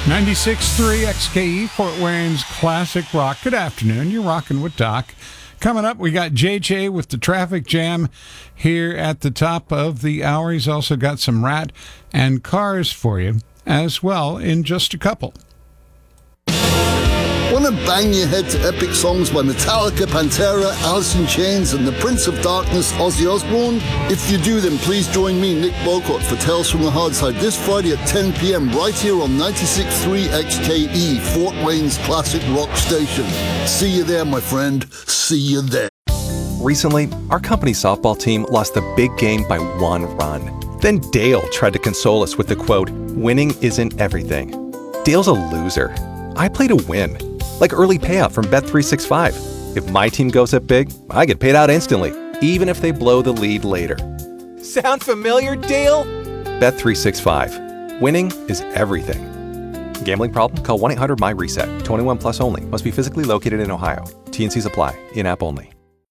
96.3 XKE, Fort Wayne's classic rock. Good afternoon. You're rocking with Doc. Coming up, we got JJ with the traffic jam here at the top of the hour. He's also got some Rat and Cars for you as well in just a couple. Want to bang your head to epic songs by Metallica, Pantera, Alice in Chains, and the Prince of Darkness, Ozzy Osbourne? If you do, then please join me, Nick Bocott, for Tales from the Hard Side this Friday at 10 p.m. right here on 96.3 XKE, Fort Wayne's classic rock station. See you there, my friend. See you there. Recently, our company softball team lost the big game by 1 run. Then Dale tried to console us with the quote, "Winning isn't everything." Dale's a loser. I play to win. Like early payout from Bet365. If my team goes up big, I get paid out instantly, even if they blow the lead later. Sound familiar, Dale? Bet365. Winning is everything. Gambling problem? Call 1-800-MY-RESET. 21 plus only. Must be physically located in Ohio. T&Cs apply. In-app only.